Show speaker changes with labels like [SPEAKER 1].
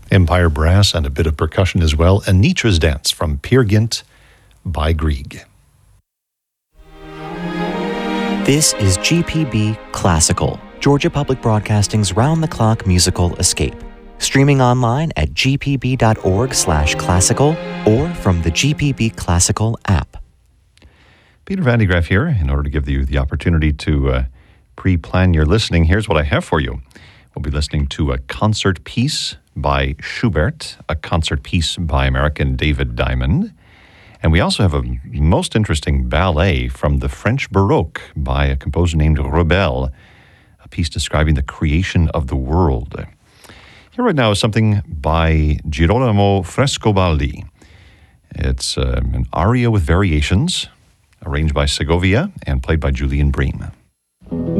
[SPEAKER 1] Empire Brass and a bit of percussion as well. Anitra's Dance from Peer Gynt by Grieg.
[SPEAKER 2] This is GPB Classical, Georgia Public Broadcasting's round-the-clock musical escape. Streaming online at gpb.org/classical or from the GPB Classical app.
[SPEAKER 1] Peter Van de Graaff here. In order to give you the opportunity to pre-plan your listening, here's what I have for you. We'll be listening to a concert piece by Schubert, a concert piece by American David Diamond, and we also have a most interesting ballet from the French Baroque by a composer named Rebel, a piece describing the creation of the world. Here right now is something by Girolamo Frescobaldi. It's an aria with variations, arranged by Segovia and played by Julian Bream.